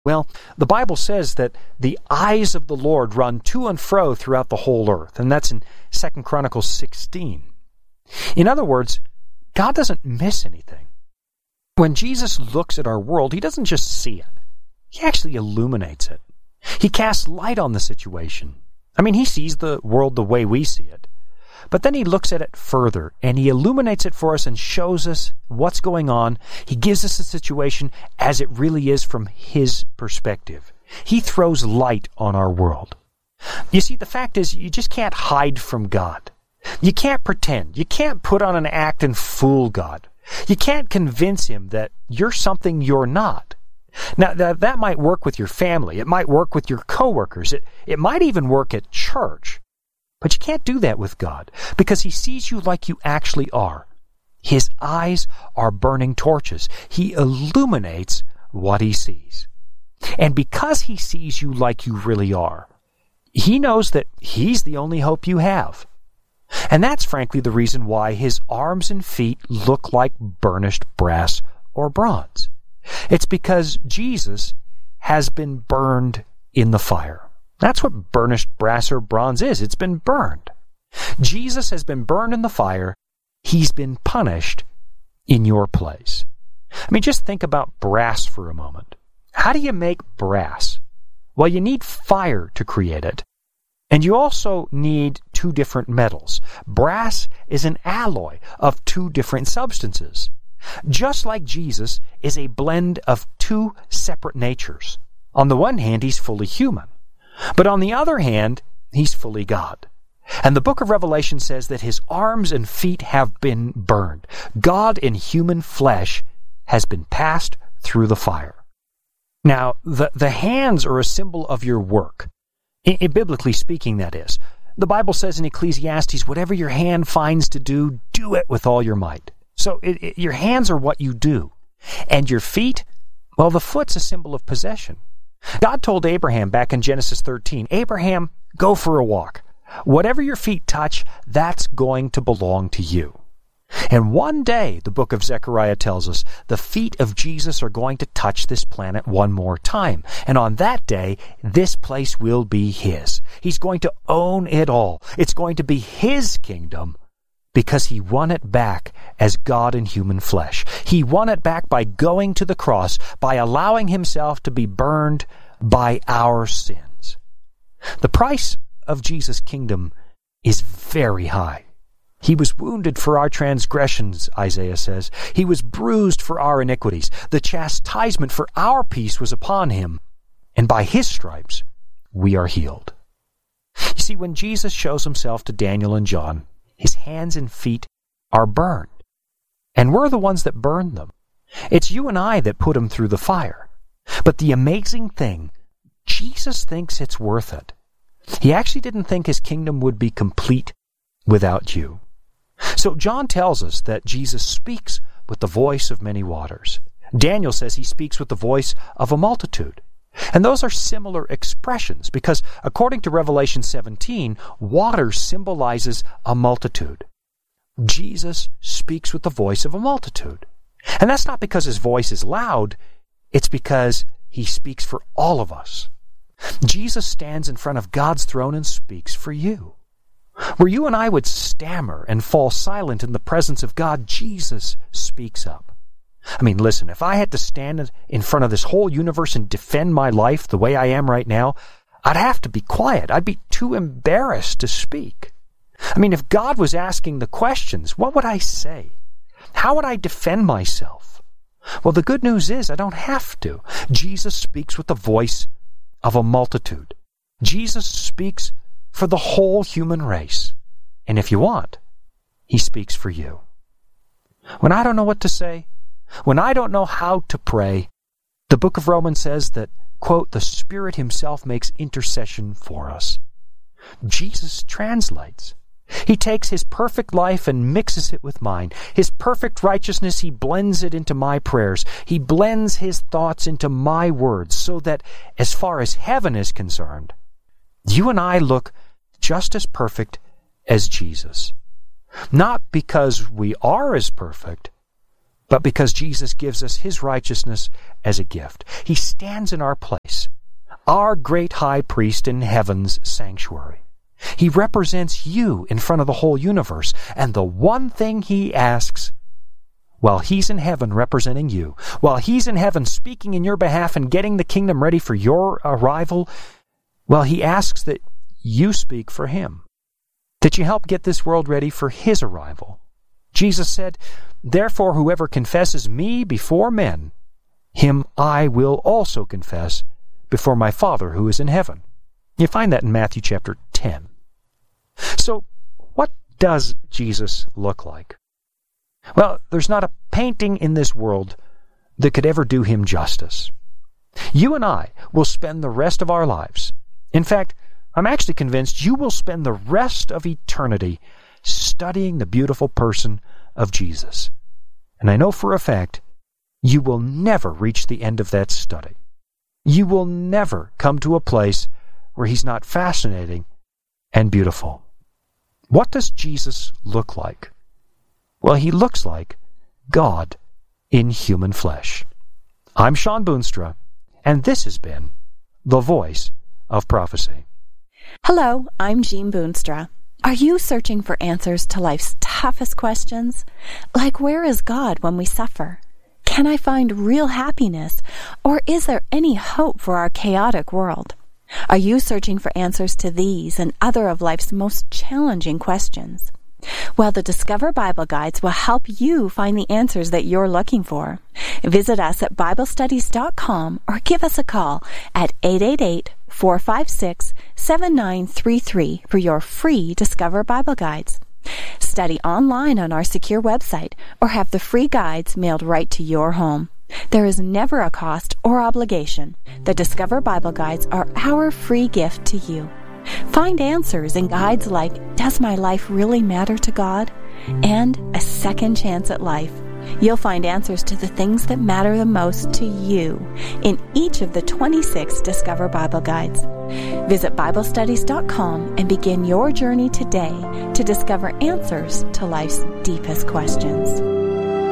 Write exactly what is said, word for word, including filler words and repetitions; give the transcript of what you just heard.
Well, the Bible says that the eyes of the Lord run to and fro throughout the whole earth, and that's in Second Chronicles sixteen. In other words, God doesn't miss anything. When Jesus looks at our world, he doesn't just see it. He actually illuminates it. He casts light on the situation. I mean, he sees the world the way we see it. But then he looks at it further, and he illuminates it for us and shows us what's going on. He gives us the situation as it really is from his perspective. He throws light on our world. You see, the fact is, you just can't hide from God. You can't pretend. You can't put on an act and fool God. You can't convince him that you're something you're not. Now, that, that might work with your family. It might work with your coworkers. It, it might even work at church. But you can't do that with God, because he sees you like you actually are. His eyes are burning torches. He illuminates what he sees. And because he sees you like you really are, he knows that he's the only hope you have. And that's frankly the reason why his arms and feet look like burnished brass or bronze. It's because Jesus has been burned in the fire. That's what burnished brass or bronze is. It's been burned. Jesus has been burned in the fire. He's been punished in your place. I mean, just think about brass for a moment. How do you make brass? Well, you need fire to create it. And you also need two different metals. Brass is an alloy of two different substances. Just like Jesus is a blend of two separate natures. On the one hand, he's fully human. But on the other hand, he's fully God. And the book of Revelation says that his arms and feet have been burned. God in human flesh has been passed through the fire. Now, the, the hands are a symbol of your work. I, I, biblically speaking, that is. The Bible says in Ecclesiastes, whatever your hand finds to do, do it with all your might. So it, it, your hands are what you do. And your feet, well, the foot's a symbol of possession. God told Abraham back in Genesis thirteen, Abraham, go for a walk. Whatever your feet touch, that's going to belong to you. And one day, the book of Zechariah tells us, the feet of Jesus are going to touch this planet one more time. And on that day, this place will be his. He's going to own it all. It's going to be his kingdom because he won it back as God in human flesh. He won it back by going to the cross, by allowing himself to be burned by our sins. The price of Jesus' kingdom is very high. He was wounded for our transgressions, Isaiah says. He was bruised for our iniquities. The chastisement for our peace was upon him, and by his stripes we are healed. You see, when Jesus shows himself to Daniel and John, his hands and feet are burned. And we're the ones that burned them. It's you and I that put him through the fire. But the amazing thing, Jesus thinks it's worth it. He actually didn't think his kingdom would be complete without you. So John tells us that Jesus speaks with the voice of many waters. Daniel says he speaks with the voice of a multitude. And those are similar expressions because according to Revelation seventeen, water symbolizes a multitude. Jesus speaks with the voice of a multitude. And that's not because his voice is loud, it's because he speaks for all of us. Jesus stands in front of God's throne and speaks for you. Where you and I would stammer and fall silent in the presence of God, Jesus speaks up. I mean, listen, if I had to stand in front of this whole universe and defend my life the way I am right now, I'd have to be quiet. I'd be too embarrassed to speak. I mean, if God was asking the questions, what would I say? How would I defend myself? Well, the good news is I don't have to. Jesus speaks with the voice of a multitude. Jesus speaks for the whole human race. And if you want, he speaks for you. When I don't know what to say, when I don't know how to pray, the book of Romans says that, quote, the Spirit himself makes intercession for us. Jesus translates. He takes his perfect life and mixes it with mine. His perfect righteousness, he blends it into my prayers. He blends his thoughts into my words so that as far as heaven is concerned, you and I look just as perfect as Jesus. Not because we are as perfect, but because Jesus gives us his righteousness as a gift. He stands in our place, our great high priest in heaven's sanctuary. He represents you in front of the whole universe, and the one thing he asks, while he's in heaven representing you, while he's in heaven speaking in your behalf and getting the kingdom ready for your arrival, well, he asks that you speak for him, that you help get this world ready for his arrival. Jesus said, "Therefore, whoever confesses me before men, him I will also confess before my Father who is in heaven." You find that in Matthew chapter ten. So, what does Jesus look like? Well, there's not a painting in this world that could ever do him justice. You and I will spend the rest of our lives. In fact, I'm actually convinced you will spend the rest of eternity studying the beautiful person of Jesus. And I know for a fact you will never reach the end of that study. You will never come to a place where he's not fascinating and beautiful. What does Jesus look like? Well, he looks like God in human flesh. I'm Sean Boonstra, and this has been The Voice of Prophecy. Hello, I'm Jean Boonstra. Are you searching for answers to life's toughest questions? Like, where is God when we suffer? Can I find real happiness? Or is there any hope for our chaotic world? Are you searching for answers to these and other of life's most challenging questions? Well, the Discover Bible Guides will help you find the answers that you're looking for. Visit us at Bible Studies dot com or give us a call at eight eight eight, four five six, seven nine three three for your free Discover Bible Guides. Study online on our secure website or have the free guides mailed right to your home. There is never a cost or obligation. The Discover Bible Guides are our free gift to you. Find answers in guides like Does My Life Really Matter to God? And A Second Chance at Life. You'll find answers to the things that matter the most to you in each of the twenty-six Discover Bible Guides. Visit Bible Studies dot com and begin your journey today to discover answers to life's deepest questions.